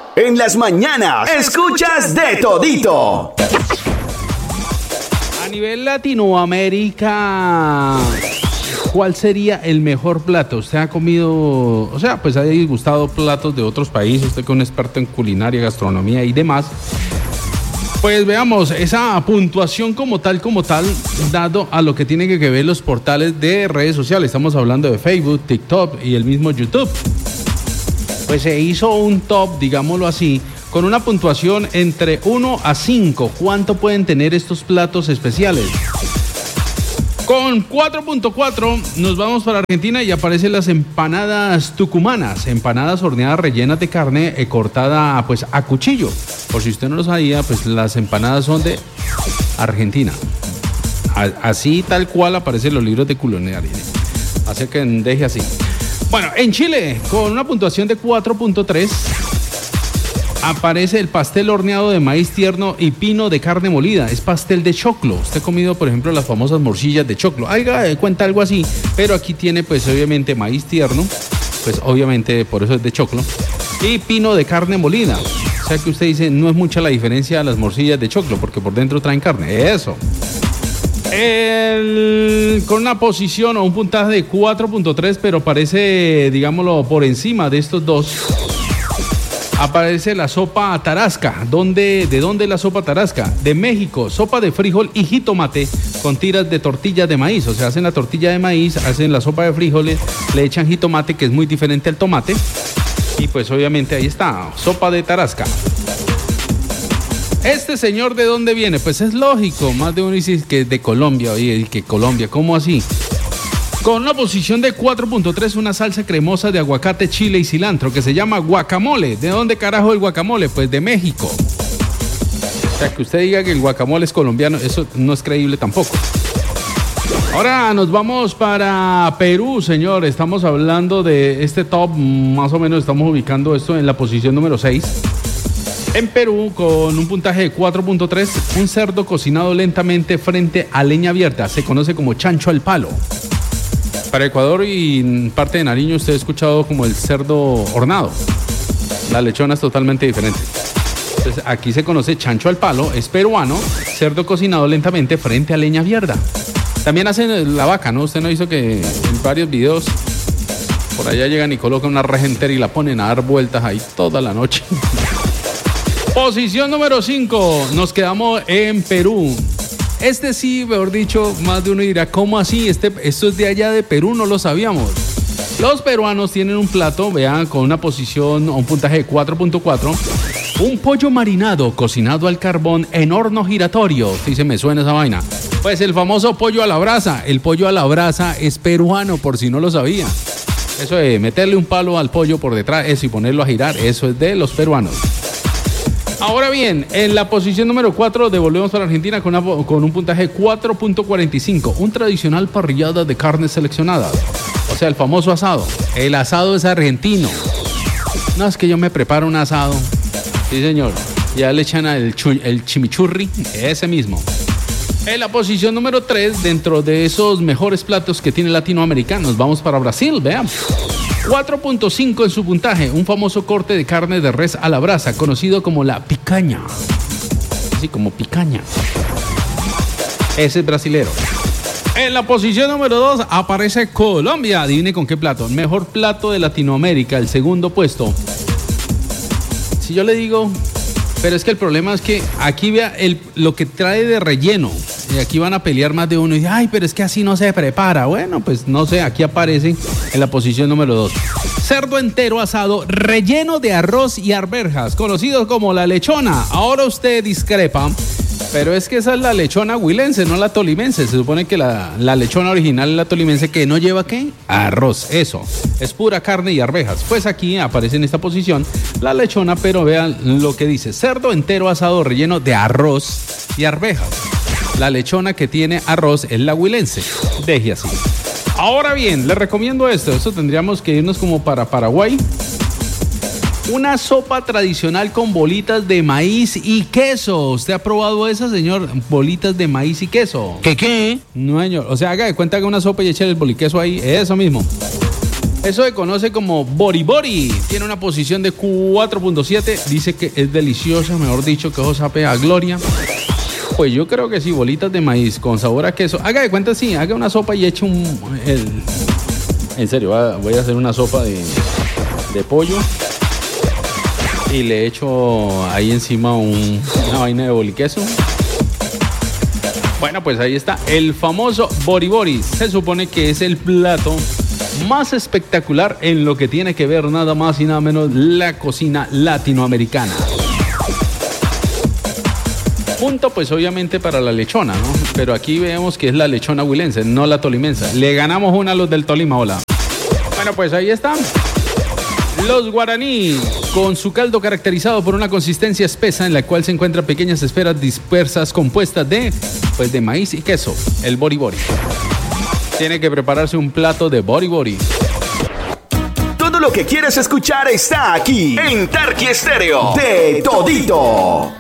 En las mañanas, escuchas de todito. A nivel Latinoamérica, ¿cuál sería el mejor plato? ¿Usted ha comido, o sea, pues ha disgustado platos de otros países? Usted que es un experto en culinaria, gastronomía y demás. Pues veamos esa puntuación como tal, dado a lo que tienen que ver los portales de redes sociales. Estamos hablando de Facebook, TikTok y el mismo YouTube. Pues se hizo un top, digámoslo así, con una puntuación entre 1 a 5. ¿Cuánto pueden tener estos platos especiales? Con 4.4 nos vamos para Argentina y aparecen las empanadas tucumanas, empanadas horneadas rellenas de carne cortada pues a cuchillo. Por si usted no lo sabía, pues las empanadas son de Argentina. Así tal cual aparecen los libros de culinaria. Así que deje así. Bueno, en Chile, con una puntuación de 4.3, aparece el pastel horneado de maíz tierno y pino de carne molida. Es pastel de choclo. Usted ha comido, por ejemplo, las famosas morcillas de choclo. Haga de cuenta algo así, pero aquí tiene, pues, obviamente, maíz tierno. Pues, obviamente, por eso es de choclo. Y pino de carne molida. O sea que usted dice, no es mucha la diferencia a las morcillas de choclo, porque por dentro traen carne. Eso. Con una posición o un puntaje de 4.3, pero parece, digámoslo, por encima de estos dos, aparece la sopa tarasca. ¿De dónde la sopa tarasca? De México. Sopa de frijol y jitomate con tiras de tortillas de maíz. O sea, hacen la tortilla de maíz, hacen la sopa de frijoles, le echan jitomate, que es muy diferente al tomate. Y pues obviamente ahí está, sopa de tarasca. ¿Este señor de dónde viene? Pues es lógico, más de uno dice que es de Colombia. Oye, que Colombia, ¿cómo así? Con una posición de 4.3, una salsa cremosa de aguacate, chile y cilantro que se llama guacamole. ¿De dónde carajo el guacamole? Pues de México. O sea, que usted diga que el guacamole es colombiano, eso no es creíble tampoco. Ahora nos vamos para Perú, señor. Estamos hablando de este top, más o menos estamos ubicando esto en la posición número 6. En Perú, con un puntaje de 4.3, un cerdo cocinado lentamente frente a leña abierta. Se conoce como chancho al palo. Para Ecuador y parte de Nariño, usted ha escuchado como el cerdo hornado. La lechona es totalmente diferente. Entonces, aquí se conoce chancho al palo, es peruano, cerdo cocinado lentamente frente a leña abierta. También hacen la vaca, ¿no? Usted no hizo que en varios videos por allá llegan y colocan una reja entera y la ponen a dar vueltas ahí toda la noche. Posición número 5, nos quedamos en Perú. Este sí, mejor dicho, más de uno dirá, ¿cómo así? Esto es de allá de Perú, no lo sabíamos. Los peruanos tienen un plato, vean, con una posición o un puntaje de 4.4. Un pollo marinado cocinado al carbón en horno giratorio. Sí, se me suena esa vaina. Pues el famoso pollo a la brasa. El pollo a la brasa es peruano, por si no lo sabía. Eso de meterle un palo al pollo por detrás, eso, y ponerlo a girar, eso es de los peruanos. Ahora bien, en la posición número 4 devolvemos para Argentina con un puntaje de 4.45. Un tradicional parrillada de carnes seleccionadas. O sea, el famoso asado. El asado es argentino. No, es que yo me preparo un asado. Sí, señor. Ya le echan el chimichurri, ese mismo. En la posición número 3, dentro de esos mejores platos que tiene Latinoamérica, nos vamos para Brasil, veamos. 4.5 en su puntaje, un famoso corte de carne de res a la brasa, conocido como la picaña. Así como picaña. Ese es brasilero. En la posición número 2 aparece Colombia. Adivine con qué plato. Mejor plato de Latinoamérica, el segundo puesto. Si yo le digo, pero es que el problema es que aquí vea lo que trae de relleno. Y aquí van a pelear más de uno y dice, ay, pero es que así no se prepara. Bueno, pues no sé, aquí aparece en la posición número 2. Cerdo entero asado, relleno de arroz y arvejas, conocido como la lechona. Ahora usted discrepa, pero es que esa es la lechona huilense, no la tolimense. Se supone que la lechona original es la tolimense, que no lleva, ¿qué? Arroz, eso. Es pura carne y arvejas. Pues aquí aparece en esta posición la lechona, pero vean lo que dice. Cerdo entero asado, relleno de arroz y arvejas. La lechona que tiene arroz es la huilense. Deje así. Ahora bien, les recomiendo esto. Esto tendríamos que irnos como para Paraguay. Una sopa tradicional con bolitas de maíz y queso. ¿Usted ha probado esa, señor? Bolitas de maíz y queso. ¿Qué? No, señor. O sea, haga de cuenta que una sopa y eche el boliqueso ahí. Eso mismo. Eso se conoce como bori bori. Tiene una posición de 4.7. Dice que es deliciosa, mejor dicho, que eso sabe a gloria. Pues yo creo que sí, bolitas de maíz con sabor a queso. Haga de cuenta, sí, haga una sopa y eche en serio, voy a hacer una sopa de pollo y le echo ahí encima una vaina de boliqueso. Bueno, pues ahí está el famoso bori bori. Se supone que es el plato más espectacular en lo que tiene que ver nada más y nada menos la cocina latinoamericana. Punto, pues obviamente para la lechona, ¿no? Pero aquí vemos que es la lechona huilense, no la tolimense. Le ganamos una a los del Tolima, hola. Bueno, pues ahí están. Los guaraní, con su caldo caracterizado por una consistencia espesa en la cual se encuentran pequeñas esferas dispersas compuestas de maíz y queso, el bori bori. Tiene que prepararse un plato de bori bori. Todo lo que quieres escuchar está aquí en Tarqui Estéreo de Todito.